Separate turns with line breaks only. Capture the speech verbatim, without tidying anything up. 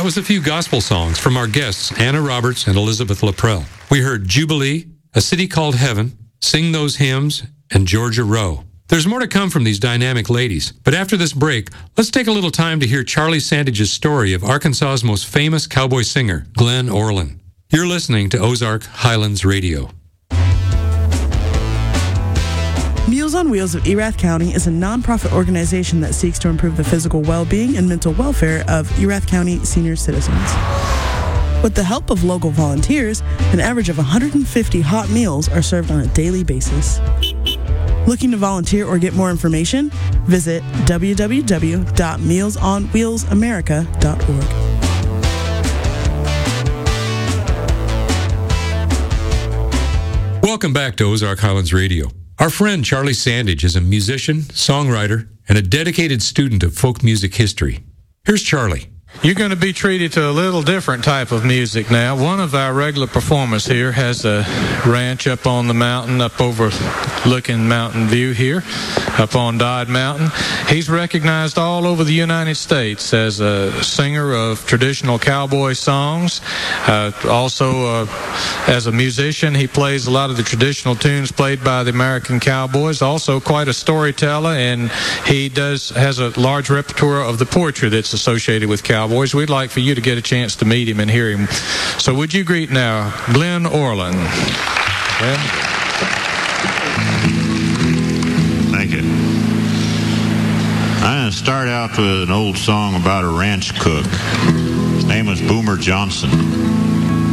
was a few gospel songs from our guests, Anna Roberts and Elizabeth Laprelle. We heard Jubilee, A City Called Heaven, Sing Those Hymns, and Georgia Rowe. There's more to come from these dynamic ladies, but after this break, let's take a little time to hear Charlie Sandage's story of Arkansas's most famous cowboy singer, Glenn Orland. You're listening to Ozark Highlands Radio.
Meals on Wheels of Erath County is a nonprofit organization that seeks to improve the physical well-being and mental welfare of Erath County senior citizens. With the help of local volunteers, an average of one hundred fifty hot meals are served on a daily basis. Looking to volunteer or get more information? Visit w w w dot meals on wheels america dot org.
Welcome back to Ozark Highlands Radio. Our friend Charlie Sandage is a musician, songwriter, and a dedicated student of folk music history. Here's Charlie.
You're going to be treated to a little different type of music now. One of our regular performers here has a ranch up on the mountain, up overlooking Mountain View here, up on Dodd Mountain. He's recognized all over the United States as a singer of traditional cowboy songs. Uh, also, uh, as a musician, he plays a lot of the traditional tunes played by the American cowboys. Also, quite a storyteller, and he does has a large repertoire of the poetry that's associated with cowboys. Boys, we'd like for you to get a chance to meet him and hear him. So would you greet now Glenn Orland? Glenn?
Thank you. I'm going to start out with an old song about a ranch cook. His name was Boomer Johnson.